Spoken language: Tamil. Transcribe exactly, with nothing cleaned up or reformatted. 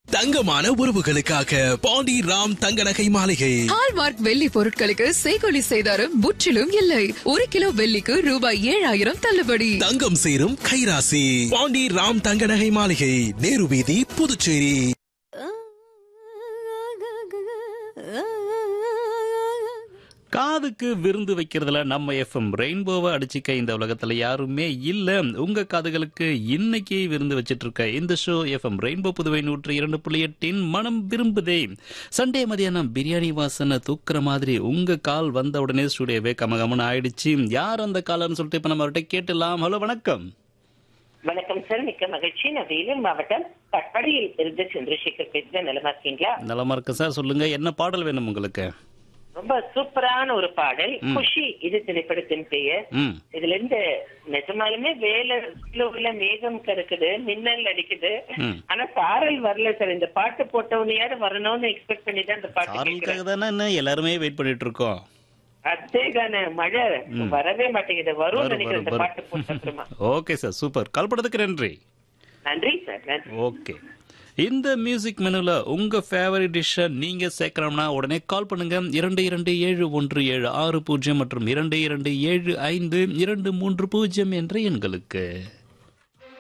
தங்கமான உறவுகளுக்காக பாண்டி ராம் தங்க நகை மாளிகை. ஹால்மார்க் வெள்ளி பொருட்களுக்கு செய்கொலி செய்தாரும் முற்றிலும் இல்லை. ஒரு கிலோ வெள்ளிக்கு ரூபாய் ஏழாயிரம் தள்ளுபடி. தங்கம் சேரும் கைராசி பாண்டி ராம் தங்க நகை மாளிகை, நேரு வீதி, புதுச்சேரி. காதுக்கு விருந்து வைக்கிறதுல நம்ம எஃப்எம் ரெயின்போவை அடிச்சுக்க இந்த உலகத்துல யாருமே இல்ல. உங்க காதுகளுக்கு இன்னைக்கு விருந்து வச்சிட்டு இருக்க இந்த ஷோ எஃப்எம் ரெயின்போ புதுவை நூற்றி இரண்டு புள்ளி எட்டின் மனம் விரும்புதே. சண்டே மதியானம் பிரியாணி வாசனை தூக்குற மாதிரி உங்க கால் வந்த உடனே ஸ்டுடியோவே கமகமன் ஆயிடுச்சு. யார் அந்த காலன்னு சொல்லிட்டு இப்ப நம்ம அவர்கிட்ட கேட்டுலாம். ஹலோ, வணக்கம். வணக்கம் சார், மிக்க மகிழ்ச்சி. நான் வேலூர் மாவட்டம் பட்பாடியில் இருந்து சந்திரசேகர் பேசுறேன். நலமா இருக்கீங்களா? நலமா இருக்கு சார். சொல்லுங்க, என்ன பாடல் வேணும் உங்களுக்கு? ரொம்ப சூப்பரான ஒரு பாடல், குஷி இது திரைப்படத்தின் பெயர். இதுல இருந்து நிஜமாலுமே வேலை மேகம் கருக்குது, மின்னல் அடிக்குது, ஆனா சாரல் வரல சார். இந்த பாட்டு போட்டவனையாரு வரணும்னு எக்ஸ்பெக்ட் பண்ணி தான் இந்த பாட்டு தானே எல்லாருமே வெயிட் பண்ணிட்டு இருக்கோம். அதேதானே, மழை வரவே மாட்டேங்குது. வரும் நினைக்கிறேன் இந்த பாட்டு போட்டோமா. Okay sir, super. கால் பண்ணதுக்கு நன்றி. நன்றி சார். ஓகே, இந்த மியூசிக் மெனுல உங்க ஃபேவரட் டிஷ்ஷை நீங்க சேர்க்கணும்னா உடனே கால் பண்ணுங்க. இரண்டு இரண்டு ஏழு ஒன்று ஏழு ஆறு பூஜ்ஜியம் மற்றும் இரண்டு இரண்டு ஏழு ஐந்து இரண்டு மூன்று பூஜ்ஜியம் என்ற எண்களுக்கு.